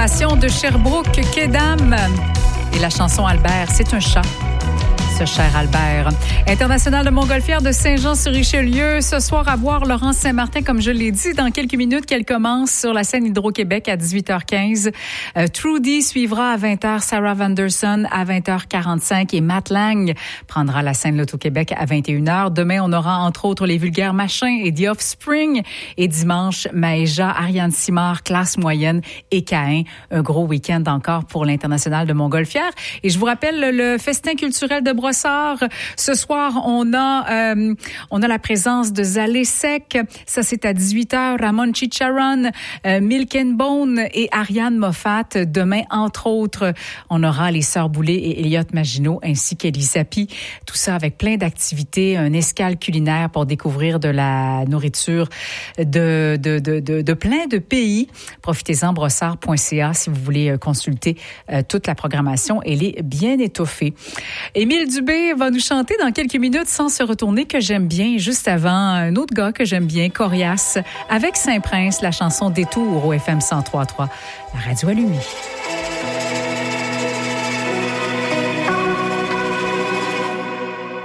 formation de Sherbrooke, Quédam. Et la chanson Albert, c'est un chat. Ce cher Albert. International de Montgolfière de Saint-Jean-sur-Richelieu. Ce soir, à voir Laurence Saint-Martin, comme je l'ai dit, dans quelques minutes qu'elle commence sur la scène Hydro-Québec à 18h15. Trudy suivra à 20h, Sarah Vanderson à 20h45 et Matt Lang prendra la scène Loto-Québec à 21h. Demain, on aura entre autres les Vulgaires Machins et The Offspring. Et dimanche, Maëja, Ariane Simard, Classe Moyenne et Caïn. Un gros week-end encore pour l'International de Montgolfière. Et je vous rappelle le festin culturel de Brossard. Ce soir, on a la présence de Zalé Sec. Ça, c'est à 18h. Ramon Chicharon, Milk and Bone et Ariane Moffat. Demain, entre autres, on aura les Sœurs Boulay et Elliot Maginot ainsi qu'Elie Sapi. Tout ça avec plein d'activités, un escale culinaire pour découvrir de la nourriture de plein de pays. Profitez-en, brossard.ca si vous voulez consulter toute la programmation. Elle est bien étoffée. Émile Dubé va nous chanter dans quelques minutes Sans se retourner, que j'aime bien. Juste avant, un autre gars que j'aime bien, Corias, avec Saint-Prince, la chanson Détour au FM 103.3, la radio allumée.